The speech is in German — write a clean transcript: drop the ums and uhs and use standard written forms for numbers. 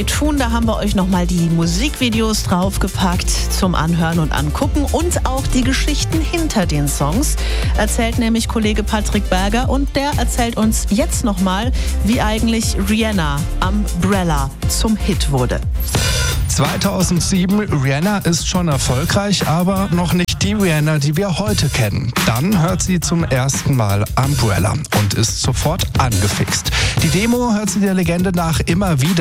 tun. Da haben wir euch nochmal die Musikvideos draufgepackt zum Anhören und Angucken und auch die Geschichten hinter den Songs. Erzählt nämlich Kollege Patrick Berger und der erzählt uns jetzt nochmal, wie eigentlich Rihanna Umbrella zum Hit wurde. 2007, Rihanna ist schon erfolgreich, aber noch nicht die Rihanna, die wir heute kennen. Dann hört sie zum ersten Mal Umbrella und ist sofort angefixt. Die Demo hört sie der Legende nach immer wieder.